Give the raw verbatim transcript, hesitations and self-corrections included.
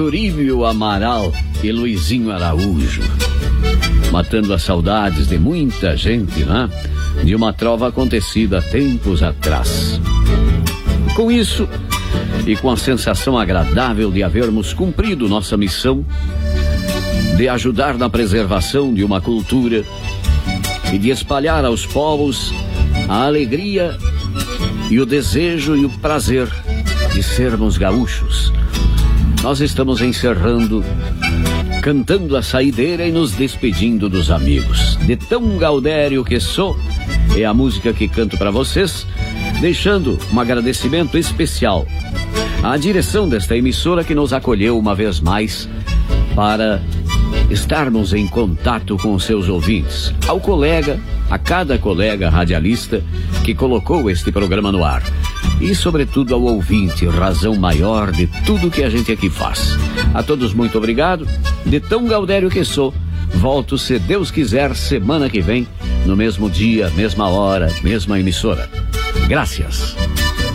Toribio Amaral e Luizinho Araújo, matando as saudades de muita gente, né? De uma trova acontecida há tempos atrás. Com isso, e com a sensação agradável de havermos cumprido nossa missão de ajudar na preservação de uma cultura e de espalhar aos povos a alegria e o desejo e o prazer de sermos gaúchos, nós estamos encerrando, cantando a saideira e nos despedindo dos amigos. De tão gaudério que sou, é a música que canto para vocês, deixando um agradecimento especial à direção desta emissora que nos acolheu uma vez mais para estarmos em contato com os seus ouvintes, ao colega, a cada colega radialista que colocou este programa no ar, e sobretudo ao ouvinte, razão maior de tudo que a gente aqui faz. A todos muito obrigado. De tão gaudério que sou, volto, se Deus quiser, semana que vem, no mesmo dia, mesma hora, mesma emissora. Graças.